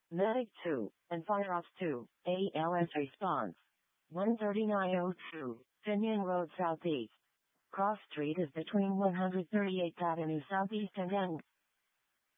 Medic 2, and Fireops 2, ALS response. 13902, Finian Road Southeast. Cross Street is between 138th Avenue Southeast and N.